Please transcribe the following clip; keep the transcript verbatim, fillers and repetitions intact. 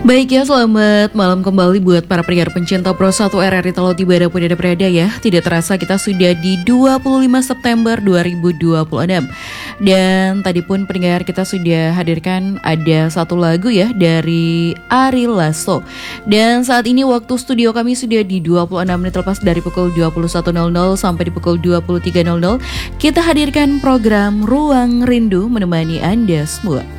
Baik ya, selamat malam kembali buat para pendengar pencinta Pro satu R R I Talo tiba pun ada berada ya. Tidak terasa kita sudah di dua puluh lima September dua ribu dua puluh enam. Dan tadi pun pendengar kita sudah hadirkan ada satu lagu ya dari Ari Lasso. Dan saat ini waktu studio kami sudah di dua puluh enam menit lepas dari pukul dua puluh satu nol nol sampai di pukul dua puluh tiga nol nol. Kita hadirkan program Ruang Rindu menemani Anda semua.